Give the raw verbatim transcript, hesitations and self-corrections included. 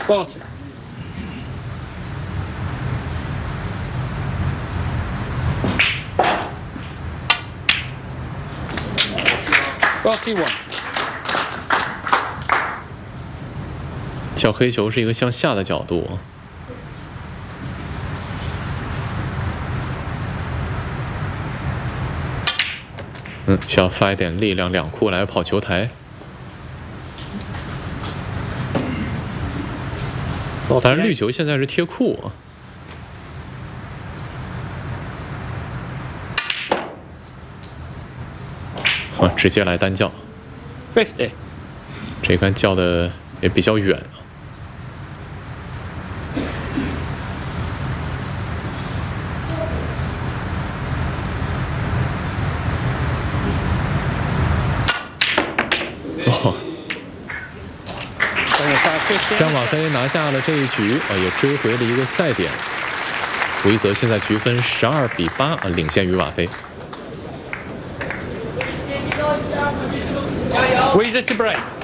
forty. Forty-one. 叫黑球是一个向下的角度。嗯，需要发一点力量，两库来跑球台。但是绿球现在是贴库。啊，直接来单叫。 fifty. 这杆叫的也比较远。哦，让瓦菲拿下了这一局，啊，也追回了一个赛点。规则现在局分十二比八，啊，领先于瓦菲。 Who is it to break?